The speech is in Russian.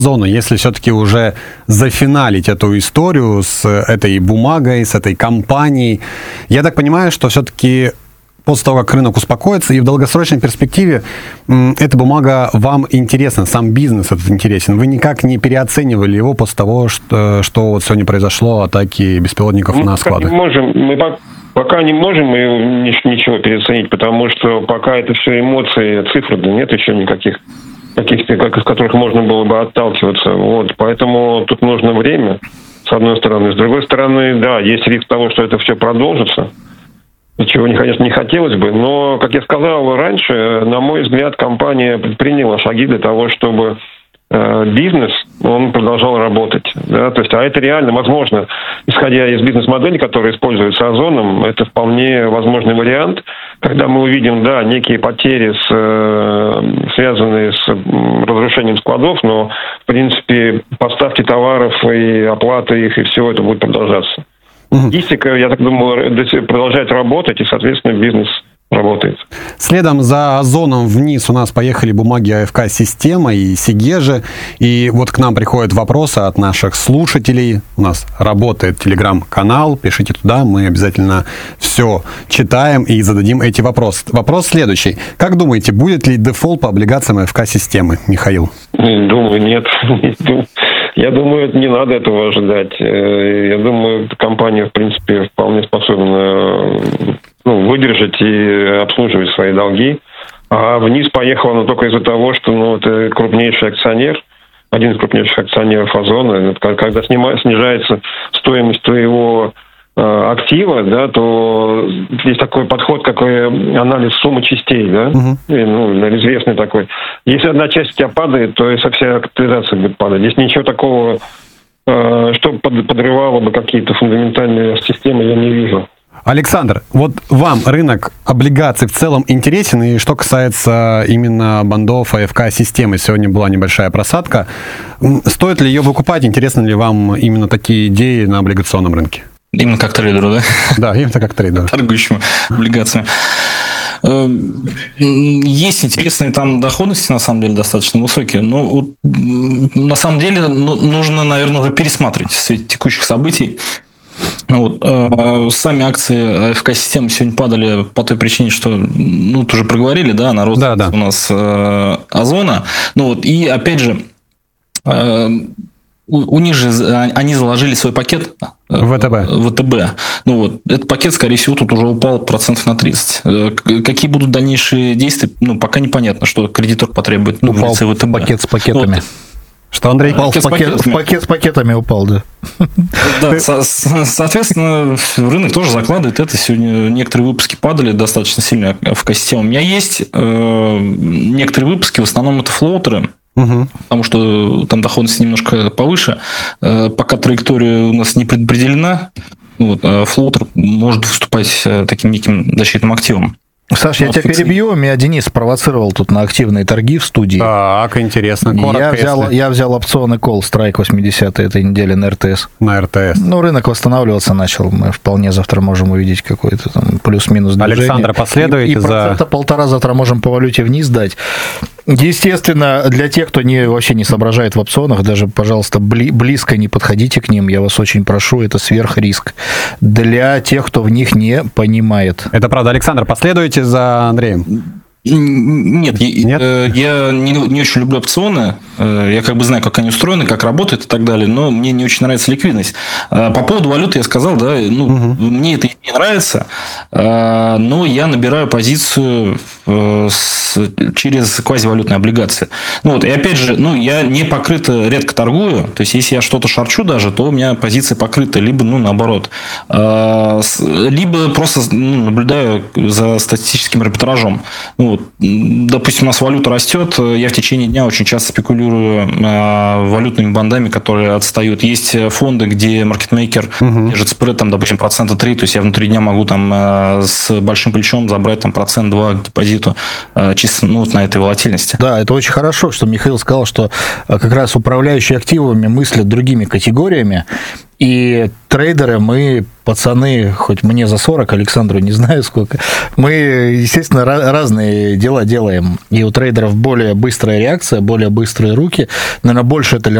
зону, если все-таки уже зафиналить эту историю с этой бумагой, с этой компанией, я так понимаю, что все-таки после того, как рынок успокоится, и в долгосрочной перспективе эта бумага вам интересна, сам бизнес этот интересен. Вы никак не переоценивали его после того, что вот сегодня произошло, атаки беспилотников на склады? Мы пока не можем ничего переоценить, потому что пока это все эмоции, цифры, да нет еще никаких, из которых можно было бы отталкиваться. Вот, поэтому тут нужно время, с одной стороны. С другой стороны, да, есть риск того, что это все продолжится. Чего, конечно, не хотелось бы. Но, как я сказал раньше, на мой взгляд, компания предприняла шаги для того, чтобы бизнес, он продолжал работать. Да? То есть, а это реально возможно, исходя из бизнес-модели, которая используется Озоном, это вполне возможный вариант, когда мы увидим, да, некие потери, связанные с разрушением складов, но, в принципе, поставки товаров и оплата их, и все это будет продолжаться. Логистика, я так думаю, продолжает работать, и, соответственно, бизнес работает. Следом за Озоном вниз у нас поехали бумаги АФК-система и Сигежи. И вот к нам приходят вопросы от наших слушателей. У нас работает телеграм-канал. Пишите туда, мы обязательно все читаем и зададим эти вопросы. Вопрос следующий. Как думаете, будет ли дефолт по облигациям АФК-системы, Михаил? Думаю, нет. Я думаю, не надо этого ожидать. Я думаю, компания, в принципе, вполне способна выдержать и обслуживать свои долги. А вниз поехала она только из-за того, что это крупнейший акционер, один из крупнейших акционеров Озона. Когда снижается стоимость твоего актива, да, то есть такой подход, какой анализ суммы частей, да, известный такой. Если одна часть у тебя падает, то и вся капитализация будет падать. Здесь ничего такого, что подрывало бы какие-то фундаментальные системы, я не вижу. Александр, вот вам рынок облигаций в целом интересен, и что касается именно бандов АФК-системы, сегодня была небольшая просадка. Стоит ли ее выкупать? Интересны ли вам именно такие идеи на облигационном рынке? Именно как трейдеру, да? Да, именно как трейдеру. Торгующему облигациями. Есть интересные там доходности, на самом деле, достаточно высокие. Но на самом деле нужно, наверное, уже пересматривать в свете текущих событий. Сами акции АФК-системы сегодня падали по той причине, что, тоже проговорили, да, на рост у нас Озона. И опять же, у них же они заложили свой пакет ВТБ. Этот пакет, скорее всего, тут уже упал процентов на 30. Какие будут дальнейшие действия, пока непонятно, что кредитор потребует в лице ВТБ. Пакет с пакетами. Что, Андрей? Пакет с пакетами упал, да. Да, соответственно, рынок тоже закладывает это. Сегодня некоторые выпуски падали достаточно сильно АФК-система. У меня есть некоторые выпуски, в основном это флоутеры, потому что там доходность немножко повыше. Пока траектория у нас не предопределена, флоутер может выступать таким неким защитным активом. Саш, я тебя перебью. Меня Денис спровоцировал тут на активные торги в студии. Так, интересно. Я взял опционный колл Strike 80 этой недели на РТС. Рынок восстанавливаться начал. Мы вполне завтра можем увидеть какой-то там плюс-минус движение. Александра, последуете за... И 1,5% завтра можем по валюте вниз дать. Естественно, для тех, кто вообще не соображает в опционах, даже, пожалуйста, близко не подходите к ним. Я вас очень прошу, это сверхриск. Для тех, кто в них не понимает. Это правда. Александр, последуете за Андреем? Нет? Я не очень люблю опционы. Я знаю, как они устроены, как работают и так далее, но мне не очень нравится ликвидность. По поводу валюты я сказал, да, мне это не нравится, но я набираю позицию через квазивалютные облигации. И опять же, я не покрыто редко торгую, то есть если я что-то шорчу даже, то у меня позиция покрыта, либо наоборот, либо просто наблюдаю за статистическим арбитражом. Допустим, у нас валюта растет, я в течение дня очень часто спекулирую валютными бандами, которые отстают. Есть фонды, где маркетмейкер держит спред, допустим, 3%, то есть я внутри дня могу с большим плечом забрать 1%-2% к депозиту чисто на этой волатильности. Да, это очень хорошо, что Михаил сказал, что как раз управляющие активами мыслят другими категориями. И трейдеры, мы, пацаны, хоть мне за 40, Александру не знаю сколько, мы, естественно, разные дела делаем. И у трейдеров более быстрая реакция, более быстрые руки, наверное, больше